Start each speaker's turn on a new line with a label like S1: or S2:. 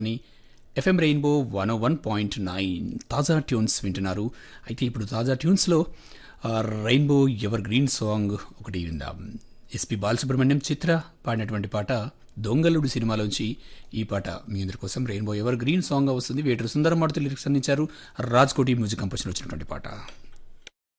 S1: ని FM rainbow 101.9 తాజా tunes వింటున్నారు. అయితే ఇప్పుడు తాజా ట్యూన్స్లో రెయిన్బో ఎవర్ గ్రీన్ సాంగ్ ఒకటి విందాం. ఎస్పి బాలసుబ్రహ్మణ్యం చిత్ర పాడినటువంటి పాట దొంగలుడు సినిమాలోంచి ఈ పాట మీ అందరి కోసం రెయిన్బో ఎవర్ గ్రీన్ సాంగ్ వస్తుంది. వేటూరు సుందరమాడుతూ లిరిక్స్ అందించారు. రాజ్ కోటి మ్యూజిక్ కంపోజిషన్ వచ్చినటువంటి పాట.